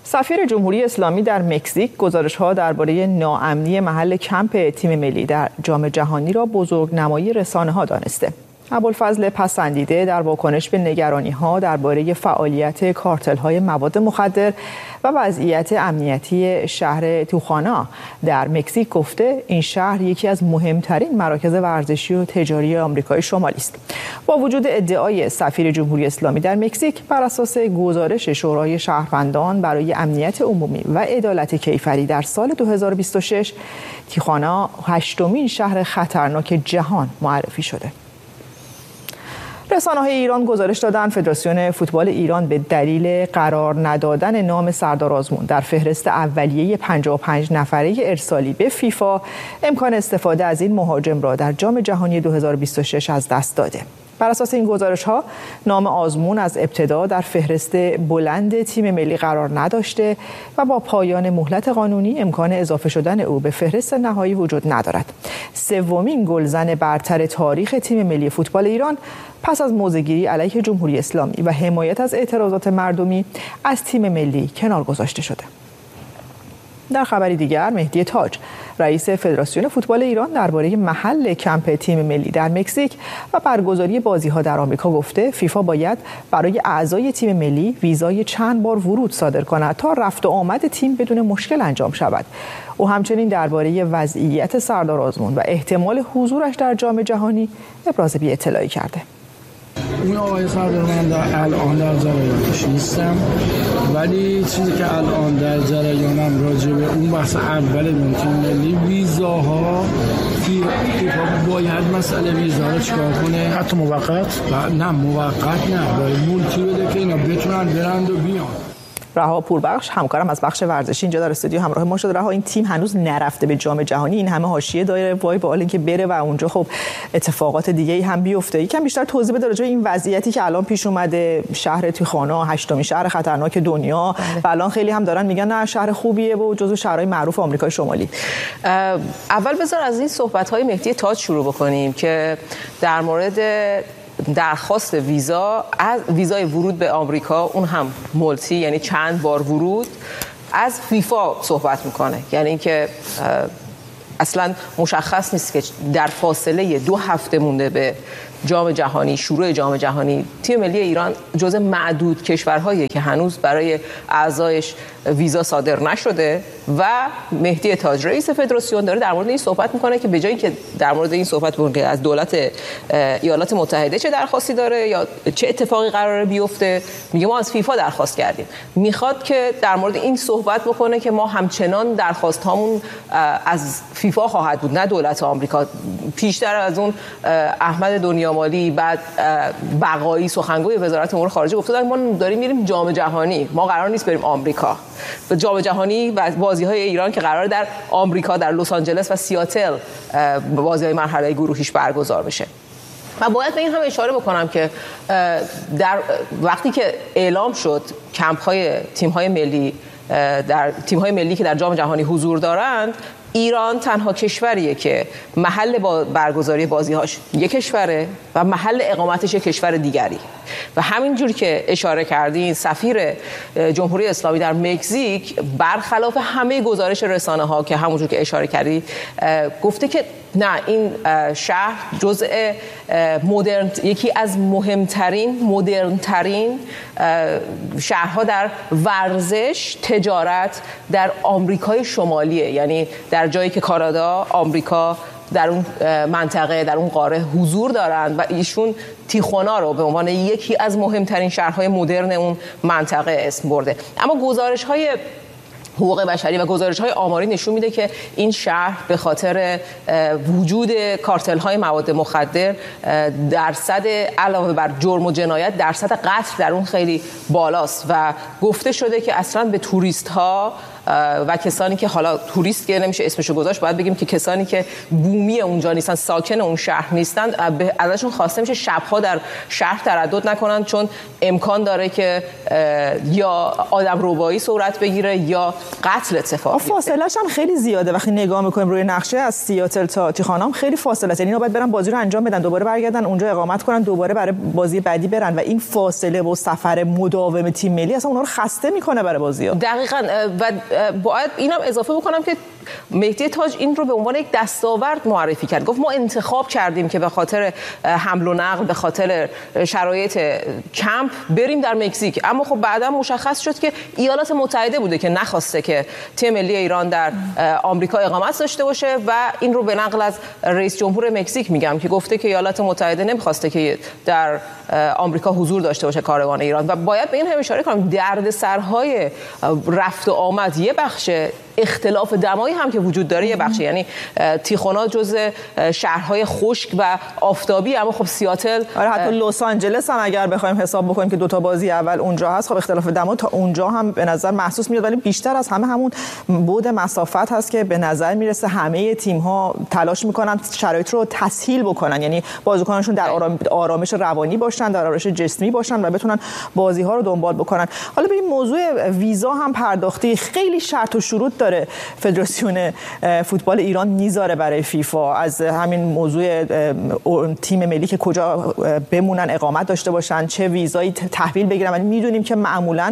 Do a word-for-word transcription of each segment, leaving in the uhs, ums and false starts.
سفیر جمهوری اسلامی در مکزیک گزارش‌ها درباره ناامنی محل کمپ تیم ملی در جام جهانی را بزرگنمایی رسانه‌ها دانسته. ابوالفضل پسندیده در واکنش به نگرانی‌ها درباره فعالیت کارتل‌های مواد مخدر و وضعیت امنیتی شهر توخانا در مکزیک گفته این شهر یکی از مهمترین مراکز ورزشی و تجاری آمریکای شمالی است. با وجود ادعای سفیر جمهوری اسلامی در مکزیک، بر اساس گزارش شورای شهروندان برای امنیت عمومی و عدالت کیفری در سال دو هزار و بیست و شش، تیخوانا هشتمین شهر خطرناک جهان معرفی شده. رسانه‌های ایران گزارش دادند فدراسیون فوتبال ایران به دلیل قرار ندادن نام سردار آزمون در فهرست اولیه پنجاه و پنج نفره ارسالی به فیفا امکان استفاده از این مهاجم را در جام جهانی دو هزار و بیست و شش از دست داده. بر اساس این گزارش‌ها نام آزمون از ابتدا در فهرست بلند تیم ملی قرار نداشته و با پایان مهلت قانونی امکان اضافه شدن او به فهرست نهایی وجود ندارد. سومین گلزن برتر تاریخ تیم ملی فوتبال ایران پس از موضع‌گیری علیه جمهوری اسلامی و حمایت از اعتراضات مردمی از تیم ملی کنار گذاشته شده. در خبری دیگر، مهدی تاج رئیس فدراسیون فوتبال ایران درباره محل کمپ تیم ملی در مکزیک و برگزاری بازی‌ها در آمریکا گفته فیفا باید برای اعضای تیم ملی ویزای چند بار ورود صادر کند تا رفت و آمد تیم بدون مشکل انجام شود. او همچنین درباره وضعیت سردار آزمون و احتمال حضورش در جام جهانی ابراز بی‌اطلاعی کرده. اون آقای سردار من در الان در جریانش نیستم، ولی چیزی که الان در جریانم راجع به اون بحث اول تیم ملی ویزاها، فیفا باید مسئله ویزا رو چیکار کنه؟ حتی موقت؟ نه موقت نه، باید مولتی بده که اینا بتونن برند و بیان. رها پوربخش همکارم از بخش ورزشی اینجا در استودیو همراه ما شد. رها، این تیم هنوز نرفته به جام جهانی، این همه حاشیه داره، وای با حال اینکه بره و اونجا خب اتفاقات دیگه ای هم بیفته. یکم بیشتر توضیح بده راجع به این وضعیتی که الان پیش اومده. شهر تیخوانا هشتمین شهر خطرناک دنیا بله. و الان خیلی هم دارن میگن نه شهر خوبیه و جزو شهرهای معروف آمریکای شمالی. اول بذار از این صحبت‌های مهدی تاج شروع بکنیم که در مورد درخواست ویزا از ویزای ورود به آمریکا، اون هم مولتی یعنی چند بار ورود، از فیفا صحبت میکنه. یعنی اینکه اصلا مشخص نیست که در فاصله دو هفته مونده به جام جهانی، شروع جام جهانی، تیم ملی ایران جزء معدود کشورهاییه که هنوز برای اعضایش ویزا صادر نشده و مهدی تاج رئیس فدراسیون داره در مورد این صحبت میکنه که به جایی که در مورد این صحبت بکنه که از دولت ایالات متحده چه درخواستی داره یا چه اتفاقی قراره بیفته، میگه ما از فیفا درخواست کردیم. میخواد که در مورد این صحبت بکنه که ما همچنان درخواست هامون از فیفا خواهد بود، نه دولت آمریکا. پیشتر از اون احمد دنیامالی، بعد بقایی سخنگوی وزارت امور خارجه گفته ما داریم میریم جام جهانی، ما قرار نیست بریم آمریکا. به جام جهانی و بازی‌های ایران که قرار در آمریکا در لس آنجلس و سیاتل بازی‌های مرحله گروهیش برگزار بشه. و باید به این هم اشاره بکنم که در وقتی که اعلام شد کمپ‌های تیم‌های ملی در تیم‌های ملی که در جام جهانی حضور دارند، ایران تنها کشوریه که محل با برگزاری بازی‌هاش یک کشوره و محل اقامتش یک کشور دیگری. و همینجور که اشاره کردین، سفیر جمهوری اسلامی در مکزیک برخلاف همه گزارش رسانه‌ها که همونجور که اشاره کردی گفته که نه، این شهر جزء مدرن، یکی از مهمترین مدرنترین شهرها در ورزش، تجارت در آمریکای شمالیه. یعنی در جایی که کانادا، آمریکا در اون منطقه، در اون قاره حضور دارند و ایشون تیخوانا رو به عنوان یکی از مهمترین شهرهای مدرن اون منطقه اسم برده. اما گزارش‌های حقوق بشری و گزارش‌های آماری نشون میده که این شهر به خاطر وجود کارتل‌های مواد مخدر درصد علاوه بر جرم و جنایت درصد قتل در اون خیلی بالاست و گفته شده که اصلا به توریست‌ها و کسانی که حالا توریست که نمیشه اسمشو گذاشت، باید بگیم که کسانی که بومی اونجا نیستن، ساکن اون شهر نیستن، ازشون خواسته میشه شبها در شهر تردد نکنن، چون امکان داره که یا آدم ربایی صورت بگیره یا قتل اتفاق بیفته. فاصله‌اش هم خیلی زیاده. وقتی نگاه میکنیم روی نقشه از سیاتل تا تیخانام خیلی فاصله است. یعنی اینا باید برن بازی رو انجام بدن، دوباره برگردن اونجا اقامت کنن، دوباره برای بازی بعدی برن و این فاصله و سفر مداوم تیم ملی اصلا اونها رو خسته میکنه برای بازی‌ها. دقیقاً. و باید اینم اضافه بکنم که مهدی تاج این رو به عنوان یک دستاورد معرفی کرد. گفت ما انتخاب کردیم که به خاطر حمل و نقل، به خاطر شرایط کمپ بریم در مکزیک، اما خب بعدا مشخص شد که ایالات متحده بوده که نخواسته که تیم ملی ایران در آمریکا اقامت داشته باشه و این رو به نقل از رئیس جمهور مکزیک میگم که گفته که ایالات متحده نمیخواسته که در آمریکا حضور داشته باشه کاروان ایران. و باید به این هم اشاره کنم دردسرهای رفت و آمد یه بخش، اختلاف دمایی هم که وجود داره یه بخش، یعنی تیخونا جزء شهرهای خشک و آفتابی، اما خب سیاتل، آره حتی لس آنجلس هم اگر بخوایم حساب بکنیم که دو تا بازی اول اونجا هست، خب اختلاف دما تا اونجا هم به نظر محسوس میاد، ولی بیشتر از همه همون بعد مسافت هست که به نظر میرسه همه تیم ها تلاش میکنن شرایط رو تسهیل بکنن، یعنی بازیکنانشون در آرام... آرامش روانی باشن، در آرامش جسمی باشن و بتونن بازی ها رو دنبال بکنن. حالا به این موضوع ویزا هم پرداختی، خیلی شرط و شروط داره فدراسیون فوتبال ایران میذاره برای فیفا، از همین موضوع تیم ملی که کجا بمونن، اقامت داشته باشن، چه ویزایی تحویل بگیرن. ولی میدونیم که معمولا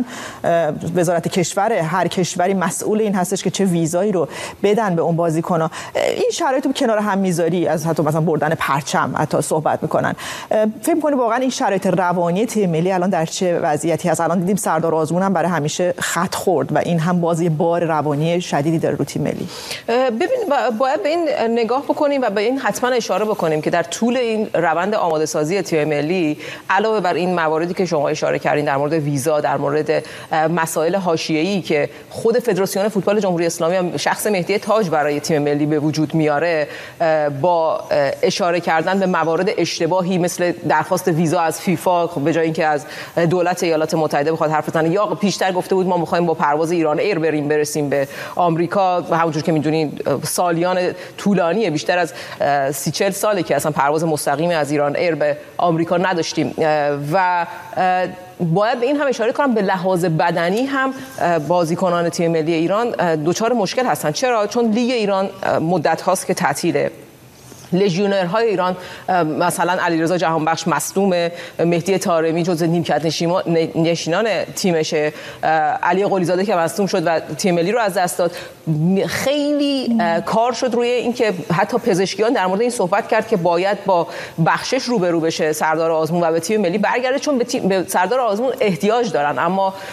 وزارت کشور هر کشوری مسئول این هستش که چه ویزایی رو بدن به اون بازیکن‌ها. این شرایط رو کنار هم میذاری، از حتی مثلا بردن پرچم حتی صحبت میکنن. فکر می‌کنی واقعا این شرایط روانی تیم ملی الان در چه وضعیتی هست؟ الان دیدیم سردار آزمون هم برای همیشه خط خورد و این هم بازی بار روانی شدیدی داره رو تیم ملی. ببین باید به این نگاه بکنیم و به این حتما اشاره بکنیم که در طول این روند آماده سازی تیم ملی، علاوه بر این مواردی که شما اشاره کردین در مورد ویزا، در مورد مسائل حاشیه‌ای که خود فدراسیون فوتبال جمهوری اسلامی هم شخص مهدی تاج برای تیم ملی به وجود میاره، با اشاره کردن به موارد اشتباهی مثل درخواست ویزا از فیفا، خب به جای اینکه از دولت ایالات متحده بخواد حرف بزنه، یا پیشتر گفته بود ما می‌خوایم با پرواز ایران ایر بریم برسیم به آمریکا، همونجور که می‌دونید سالیان طولانیه، بیشتر از سی چهل ساله که اصلا پرواز مستقیم از ایران ایر به آمریکا نداشتیم. و باید به این هم اشاره کنم به لحاظ بدنی هم بازیکنان تیم ملی ایران دچار مشکل هستن. چرا؟ چون لیگ ایران مدت هاست که تعطیله. لژیونرهای ایران مثلا علیرضا جهانبخش مصدوم، مهدی طارمی جزو نیمکت نشینان تیمشه، علی قلیزاده که مصدوم شد و تیم ملی رو از دست داد. خیلی کار شد روی اینکه حتی پزشکیان در مورد این صحبت کرد که باید با بخشش روبرو بشه سردار آزمون و به تیم ملی برگرده، چون به, تیم، به سردار آزمون احتیاج دارن، اما